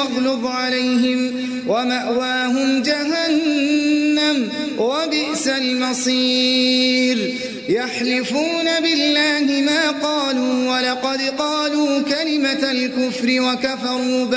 فاغلظ عليهم ومأواهم جهنم وبئس المصير يحلفون بالله ما قالوا ولقد قالوا كلمة الكفر وكفروا